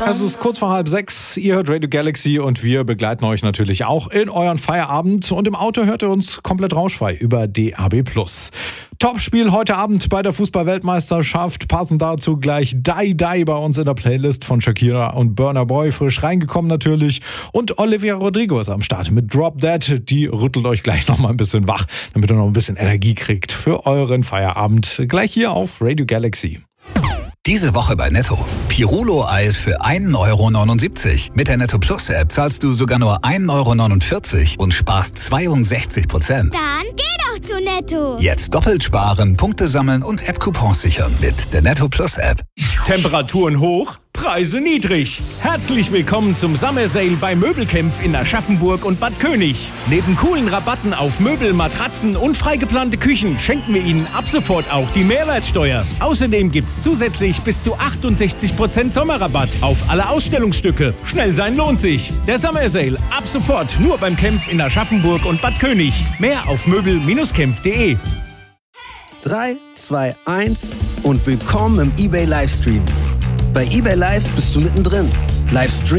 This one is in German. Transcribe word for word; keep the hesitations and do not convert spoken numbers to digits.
Es ist kurz vor halb sechs, ihr hört Radio Galaxy und wir begleiten euch natürlich auch in euren Feierabend. Und im Auto hört ihr uns komplett rauschfrei über D A B plus. Topspiel heute Abend bei der Fußball-Weltmeisterschaft. Passend dazu gleich Die Die bei uns in der Playlist von Shakira und Burna Boy. Frisch reingekommen natürlich. Und Olivia Rodrigo ist am Start mit Drop Dead. Die rüttelt euch gleich noch mal ein bisschen wach, damit ihr noch ein bisschen Energie kriegt für euren Feierabend. Gleich hier auf Radio Galaxy. Diese Woche bei Netto. Pirulo-Eis für ein Euro neunundsiebzig. Mit der Netto Plus App zahlst du sogar nur ein Euro neunundvierzig und sparst zweiundsechzig Prozent. Dann geh doch zu Netto. Jetzt doppelt sparen, Punkte sammeln und App-Coupons sichern mit der Netto Plus App. Temperaturen hoch, Preise niedrig. Herzlich willkommen zum Summer Sale bei Möbelkämpf in Aschaffenburg und Bad König. Neben coolen Rabatten auf Möbel, Matratzen und freigeplante Küchen schenken wir Ihnen ab sofort auch die Mehrwertsteuer. Außerdem gibt's zusätzlich bis zu achtundsechzig Prozent Sommerrabatt auf alle Ausstellungsstücke. Schnell sein lohnt sich. Der Summer Sale ab sofort nur beim Kämpf in Aschaffenburg und Bad König. Mehr auf möbel kämpf punkt de. drei, zwei, eins und willkommen im eBay Livestream. Bei eBay Live bist du mittendrin. Livestream